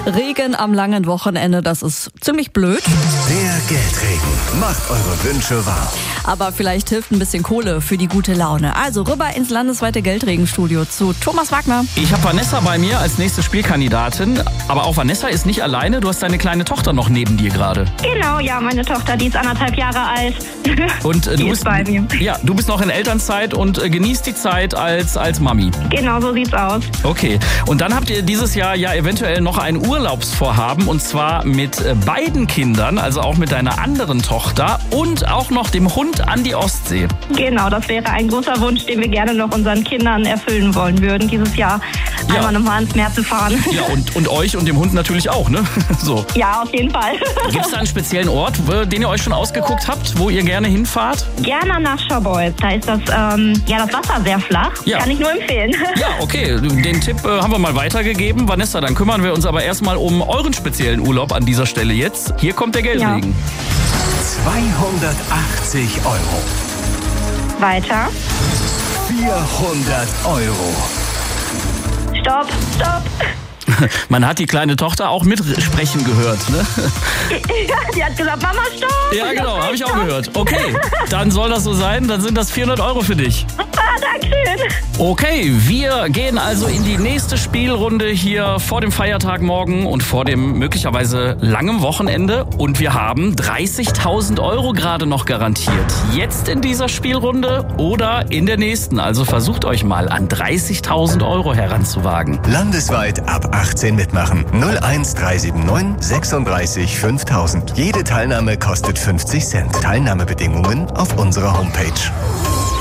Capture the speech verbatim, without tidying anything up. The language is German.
Regen am langen Wochenende, das ist ziemlich blöd. Der Geldregen macht eure Wünsche wahr. Aber vielleicht hilft ein bisschen Kohle für die gute Laune. Also rüber ins landesweite Geldregenstudio zu Thomas Wagner. Ich habe Vanessa bei mir als nächste Spielkandidatin. Aber auch Vanessa ist nicht alleine. Du hast deine kleine Tochter noch neben dir gerade. Genau, ja, meine Tochter, die ist anderthalb Jahre alt. Und äh, die du ist bist bei mir. Ja, du bist noch in Elternzeit und äh, genießt die Zeit als, als Mami. Genau, so sieht's aus. Okay. Und dann habt ihr dieses Jahr ja eventuell noch ein Urlaubsvorhaben. Und zwar mit äh, beiden Kindern, also auch mit deiner anderen Tochter und auch noch dem Hund an die Ostsee. Genau, das wäre ein großer Wunsch, den wir gerne noch unseren Kindern erfüllen wollen würden, dieses Jahr Ja. einmal nochmal ans Meer zu fahren. Ja, und, und euch und dem Hund natürlich auch, ne? So. Ja, auf jeden Fall. Gibt es da einen speziellen Ort, den ihr euch schon ausgeguckt habt, wo ihr gerne hinfahrt? Gerne nach Schaubeutz. Da ist das, ähm, ja, das Wasser sehr flach. Ja. Kann ich nur empfehlen. Ja, okay. Den Tipp äh, haben wir mal weitergegeben. Vanessa, dann kümmern wir uns aber erstmal um euren speziellen Urlaub an dieser Stelle jetzt. Hier kommt der Geldregen. zweihundertachtzig Euro. Weiter. vierhundert Euro. Stopp, stopp. Man hat die kleine Tochter auch mitsprechen gehört, ne? Ja, die hat gesagt, Mama, stopp. Ja, genau, habe ich auch Stopp. gehört. Okay, dann soll das so sein. Dann sind das vierhundert Euro für dich. Ah, Dankeschön. Okay, wir gehen also in die nächste Spielrunde hier vor dem Feiertag morgen und vor dem möglicherweise langen Wochenende. Und wir haben dreißigtausend Euro gerade noch garantiert. Jetzt in dieser Spielrunde oder in der nächsten. Also versucht euch mal an dreißigtausend Euro heranzuwagen. Landesweit ab achtzehn mitmachen. null eins drei sieben neun sechsunddreißig fünftausend. Jede Teilnahme kostet fünfzig Cent. Teilnahmebedingungen auf unserer Homepage.